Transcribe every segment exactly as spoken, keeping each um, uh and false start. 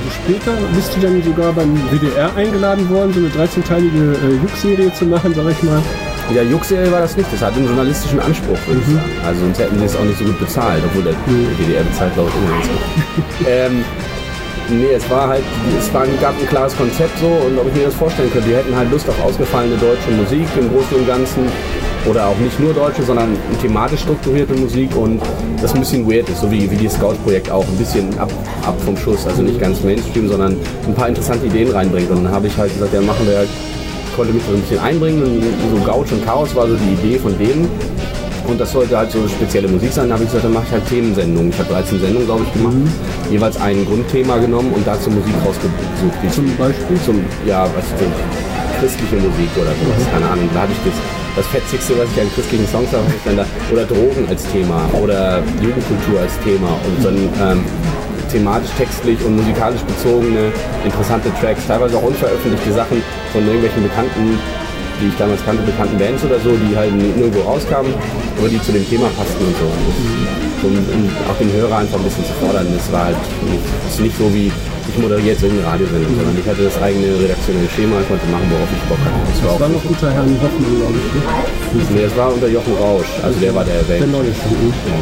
später bist du dann sogar beim W D R eingeladen worden, so eine dreizehnteilige äh, Jux-Serie zu machen, sag ich mal. Ja, Jux-Serie war das nicht, das hat einen journalistischen Anspruch, würde mhm. ich sagen. Also sonst hätten sie es auch nicht so gut bezahlt, obwohl der mhm. W D R bezahlt, glaube ich, immer ganz gut. ähm, nee, es war halt, es war, gab ein klares Konzept so, und ob ich mir das vorstellen könnte, die hätten halt Lust auf ausgefallene deutsche Musik im Großen und Ganzen. Oder auch nicht nur deutsche, sondern thematisch strukturierte Musik, und das ein bisschen weird ist, so wie, wie die Scout-Projekt auch, ein bisschen ab, ab vom Schuss, also nicht ganz Mainstream, sondern ein paar interessante Ideen reinbringt. Und dann habe ich halt gesagt, ja, machen wir halt, konnte mich so ein bisschen einbringen, und so Gouch und Chaos war so die Idee von denen. Und das sollte halt so eine spezielle Musik sein. Da habe ich gesagt, dann mache ich halt Themensendungen. Ich habe dreizehn Sendungen, glaube ich, gemacht. Mhm. Jeweils ein Grundthema genommen und dazu Musik rausgesucht. Wie zum Beispiel? Zum, ja, was für christliche Musik oder sowas, mhm. keine Ahnung. Da hatte ich das, das Fetzigste, was ich an christlichen Songs habe, da, oder Drogen als Thema oder Jugendkultur als Thema und dann ähm, thematisch, textlich und musikalisch bezogene, interessante Tracks, teilweise auch unveröffentlichte Sachen von irgendwelchen bekannten, die ich damals kannte, bekannten Bands oder so, die halt nirgendwo rauskamen, aber die zu dem Thema passten und so. Um, um auch den Hörer einfach ein bisschen zu fordern. Das war halt nicht, das ist nicht so wie, ich moderiere jetzt irgendeine Radiosendung, sondern ich hatte das eigene redaktionelle Schema, ich konnte machen, worauf ich Bock hatte. Das war, das war noch unter Herrn Hoffmann, glaube ich. Ne? Nee, das war unter Jochen Rausch, also der war der Welt. Der neue schon. Ja.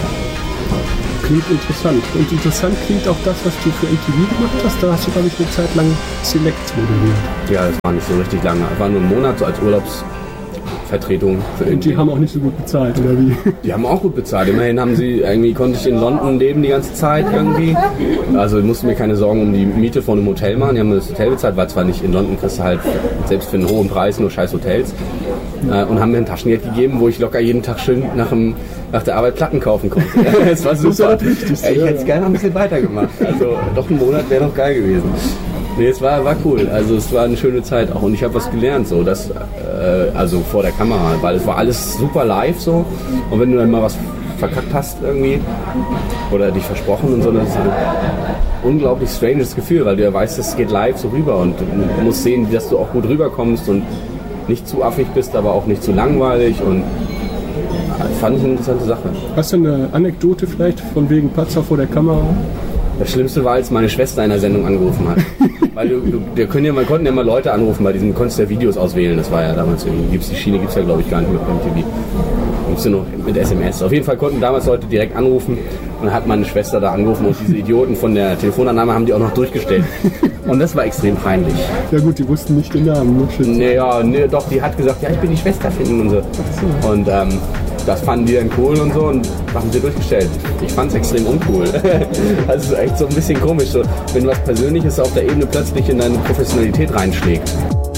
Klingt interessant. Und interessant klingt auch das, was du für M T V gemacht hast. Da hast du, glaube ich, eine Zeit lang Select moderiert. Ja, das war nicht so richtig lange. Es war nur ein Monat, so als Urlaubsvertretung. Für und die haben auch nicht so gut bezahlt, oder wie? Die haben auch gut bezahlt. Immerhin haben sie, irgendwie konnte ich in London leben die ganze Zeit irgendwie. Also ich musste mir keine Sorgen um die Miete von einem Hotel machen. Die haben mir das Hotel bezahlt, weil zwar nicht in London kriegst du halt selbst für einen hohen Preis nur scheiß Hotels. Äh, und haben mir ein Taschengeld gegeben, wo ich locker jeden Tag schön nach, dem, nach der Arbeit Platten kaufen konnte. Das war super. Das ja, ich hätte es gerne noch ein bisschen weitergemacht. Also doch ein Monat wäre noch geil gewesen. Nee, es war, war cool. Also es war eine schöne Zeit auch. Und ich habe was gelernt, so, dass, äh, also vor der Kamera, weil es war alles super live so. Und wenn du dann mal was verkackt hast irgendwie oder dich versprochen und so, das ist ein unglaublich stranges Gefühl, weil du ja weißt, es geht live so rüber und du musst sehen, dass du auch gut rüberkommst und nicht zu affig bist, aber auch nicht zu langweilig, und fand ich eine interessante Sache. Hast du eine Anekdote vielleicht von wegen Patzer vor der Kamera? Das Schlimmste war, als meine Schwester in der Sendung angerufen hat. Weil du, du, wir können ja mal, konnten ja mal Leute anrufen, bei diesem konntest du ja Videos auswählen, das war ja damals irgendwie, gibt's die Schiene gibt es ja glaube ich gar nicht mehr beim T V. Gibt's ja noch mit S M S. Auf jeden Fall konnten damals Leute direkt anrufen, und dann hat meine Schwester da angerufen und diese Idioten von der Telefonannahme haben die auch noch durchgestellt. Und das war extrem peinlich. Ja gut, die wussten nicht den Namen. Ne? Naja, nee, doch, die hat gesagt, ja, ich bin die Schwester finden und so. so. Und ähm, das fanden die dann cool und so und haben sie durchgestellt. Ich fand es extrem uncool. Also echt so ein bisschen komisch, so, wenn was Persönliches auf der Ebene plötzlich in deine Professionalität reinschlägt.